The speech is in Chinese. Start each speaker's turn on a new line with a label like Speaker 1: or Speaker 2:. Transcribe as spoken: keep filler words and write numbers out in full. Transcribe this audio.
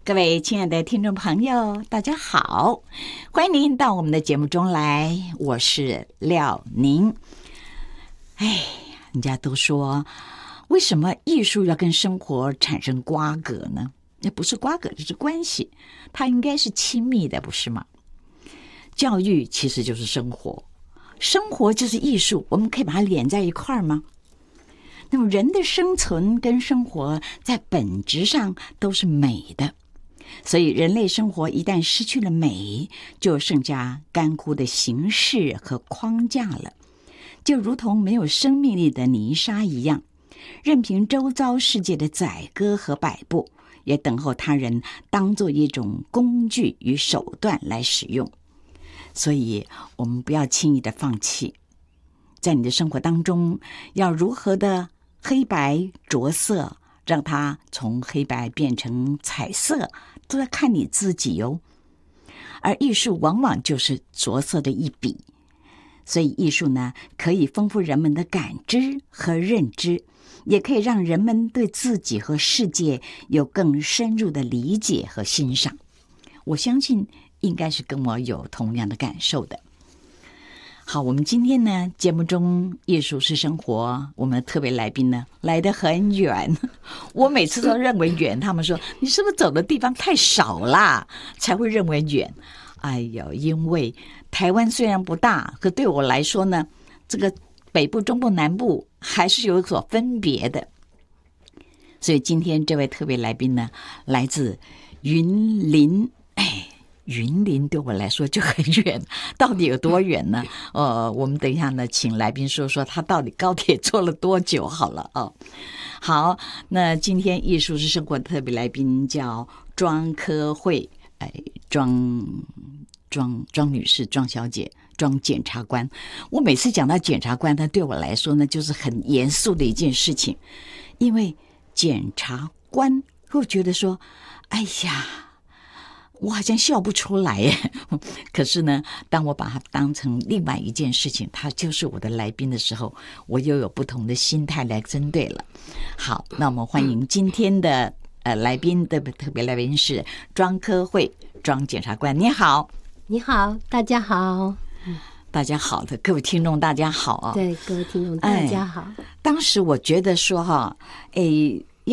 Speaker 1: 各位亲爱的听众朋友，大家好，欢迎您到我们的节目中来，我是廖宁。哎，人家都说，为什么艺术要跟生活产生瓜葛呢？那不是瓜葛，就是关系，它应该是亲密的，不是吗？教育其实就是生活，生活就是艺术，我们可以把它连在一块儿吗？那么人的生存跟生活在本质上都是美的，所以人类生活一旦失去了美，就剩下干枯的形式和框架了，就如同没有生命力的泥沙一样，任凭周遭世界的宰割和摆布，也等候他人当作一种工具与手段来使用。所以我们不要轻易的放弃，在你的生活当中要如何的黑白着色，让它从黑白变成彩色，都在看你自己哦。而艺术往往就是着色的一笔，所以艺术呢，可以丰富人们的感知和认知，也可以让人们对自己和世界有更深入的理解和欣赏。我相信应该是跟我有同样的感受的。好，我们今天呢，节目中艺术是生活，我们的特别来宾呢来得很远，我每次都认为远，他们说你是不是走的地方太少啦，才会认为远。哎呦，因为台湾虽然不大，可对我来说呢，这个北部、中部、南部还是有所分别的。所以今天这位特别来宾呢，来自云林。哎，云林对我来说就很远，到底有多远呢？呃，我们等一下呢，请来宾说说他到底高铁坐了多久好了哦。好，那今天艺术是生活的特别来宾叫庄科慧，哎，庄庄庄女士，庄小姐，庄检察官。我每次讲到检察官，他对我来说呢，就是很严肃的一件事情，因为检察官会觉得说，哎呀，我好像笑不出来耶。可是呢，当我把它当成另外一件事情，他就是我的来宾的时候，我又有不同的心态来针对了。好，那我们欢迎今天的呃来宾的特别来宾是庄科慧庄检察官。你好。
Speaker 2: 你好，大家好。
Speaker 1: 大家好的各位听众大家好啊、哦！
Speaker 2: 对，各位听众大家好、
Speaker 1: 哎、当时我觉得说哈，哎，